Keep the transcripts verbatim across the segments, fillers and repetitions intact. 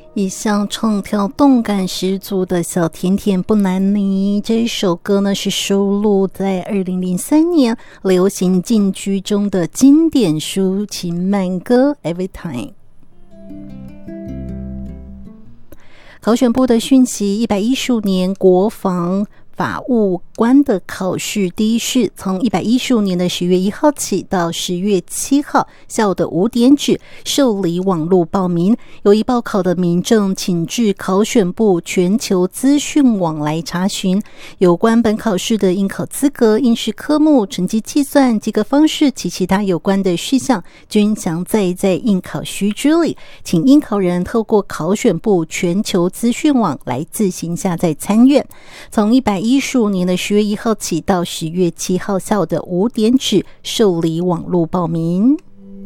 一向唱跳动感十足的小甜甜布兰妮，这首歌呢是收录在二零零三年流行禁区中的经典抒情慢歌 Every Time。 考选部的讯息，一百一十五年国防法务官的考试第一试从一百一十五年的十月一号起到十月七号下午的五点止受理网络报名，有意报考的民众请至考选部全球资讯网来查询有关本考试的应考资格、应试科目、成绩计算、及格方式及其他有关的事项，均详载在应考须知里，请应考人透过考选部全球资讯网来自行下载参阅。从一百一十五年的十月一号起到十月七号下午的五点止受理网络报名。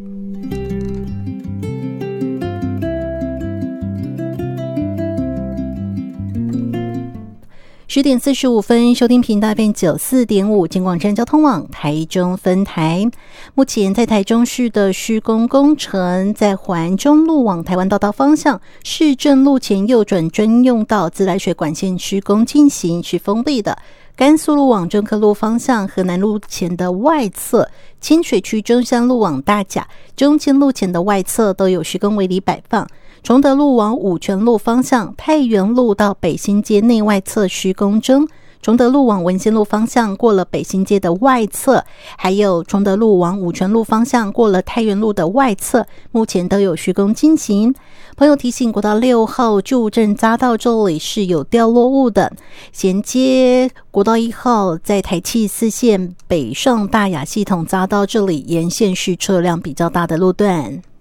十点四十五分，收听频道 F M 九十四点五金广站交通网台中分台。目前在台中市的施工工程，在环中路往台湾道道方向市政路前右转专用道自来水管线施工进行，是封闭的。甘肃路往中科路方向河南路前的外侧、清水区中山路往大甲、中清路前的外侧都有施工围篱摆放。崇德路往五权路方向太原路到北新街内外侧施工中，崇德路往文心路方向过了北新街的外侧，还有崇德路往五权路方向过了太原路的外侧，目前都有施工进行。朋友提醒，国道六号旧镇匝道这里是有掉落物的，衔接国道一号在台七四线北上大雅系统匝道这里沿线是车辆比较大的路段。